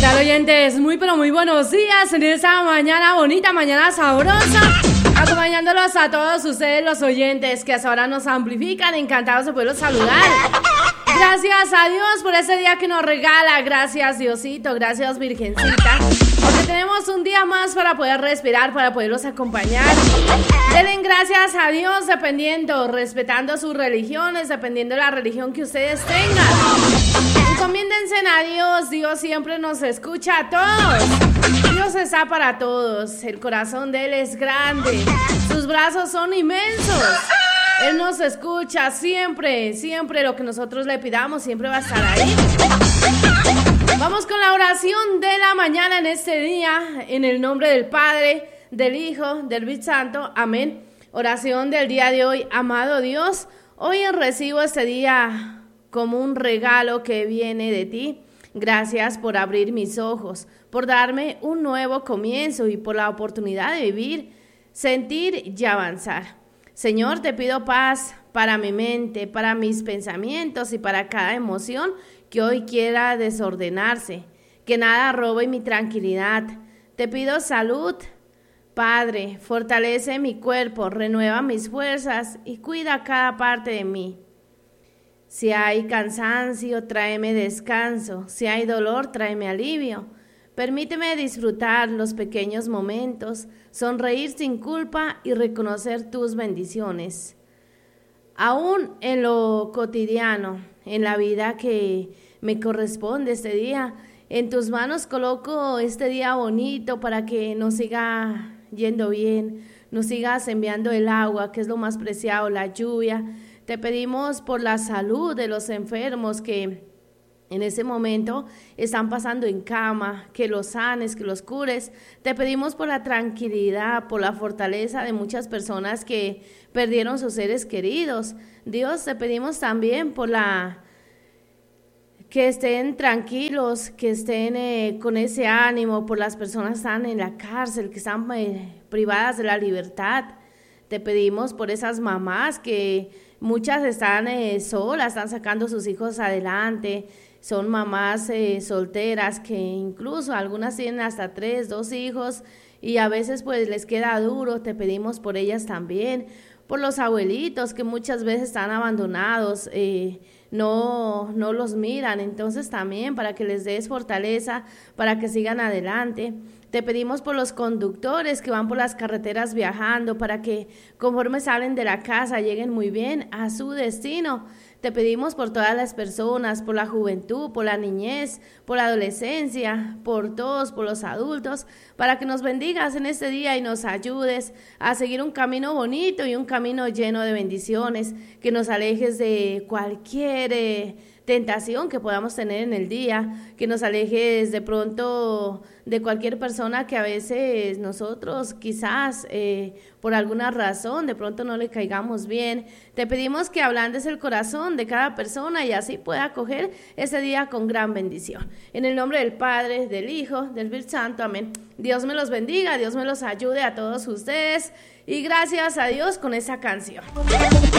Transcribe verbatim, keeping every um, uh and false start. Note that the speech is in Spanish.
tal, oyentes? Muy pero muy buenos días en esta mañana bonita, mañana sabrosa, acompañándolos a todos ustedes los oyentes que hasta ahora nos amplifican, encantados de poderlos saludar. Gracias a Dios por ese día que nos regala, gracias Diosito, gracias Virgencita, porque tenemos un día más para poder respirar, para poderlos acompañar. Denle gracias a Dios dependiendo, respetando sus religiones, dependiendo de la religión que ustedes tengan. Encomiéndense a Dios, Dios siempre nos escucha a todos. Dios está para todos, el corazón de Él es grande, sus brazos son inmensos. Él nos escucha siempre, siempre lo que nosotros le pidamos, siempre va a estar ahí. Vamos con la oración de la mañana en este día, en el nombre del Padre, del Hijo, del Espíritu Santo, amén. Oración del día de hoy, amado Dios, hoy recibo este día como un regalo que viene de ti. Gracias por abrir mis ojos, por darme un nuevo comienzo y por la oportunidad de vivir, sentir y avanzar. Señor, te pido paz para mi mente, para mis pensamientos y para cada emoción que hoy quiera desordenarse, que nada robe mi tranquilidad. Te pido salud, Padre, fortalece mi cuerpo, renueva mis fuerzas y cuida cada parte de mí. Si hay cansancio, tráeme descanso. Si hay dolor, tráeme alivio. Permíteme disfrutar los pequeños momentos, sonreír sin culpa y reconocer tus bendiciones. Aún en lo cotidiano, en la vida que me corresponde este día, en tus manos coloco este día bonito para que nos siga yendo bien, nos sigas enviando el agua, que es lo más preciado, la lluvia. Te pedimos por la salud de los enfermos que en ese momento están pasando en cama, que los sanes, que los cures. Te pedimos por la tranquilidad, por la fortaleza de muchas personas que perdieron sus seres queridos. Dios, te pedimos también por la que estén tranquilos, que estén eh, con ese ánimo, por las personas que están en la cárcel, que están eh, privadas de la libertad. Te pedimos por esas mamás que muchas están eh, solas, están sacando a sus hijos adelante. Son mamás eh, solteras que incluso algunas tienen hasta tres, dos hijos y a veces pues les queda duro. Te pedimos por ellas también, por los abuelitos que muchas veces están abandonados, eh, no, no los miran, entonces también para que les des fortaleza, para que sigan adelante. Te pedimos por los conductores que van por las carreteras viajando, para que conforme salen de la casa lleguen muy bien a su destino. Te pedimos por todas las personas, por la juventud, por la niñez, por la adolescencia, por todos, por los adultos, para que nos bendigas en este día y nos ayudes a seguir un camino bonito y un camino lleno de bendiciones, que nos alejes de cualquier eh, tentación que podamos tener en el día, que nos alejes de pronto de cualquier persona que a veces nosotros quizás eh, por alguna razón de pronto no le caigamos bien. Te pedimos que ablandes el corazón de cada persona y así pueda acoger ese día con gran bendición. En el nombre del Padre, del Hijo, del Espíritu Santo, amén. Dios me los bendiga, Dios me los ayude a todos ustedes y gracias a Dios con esa canción.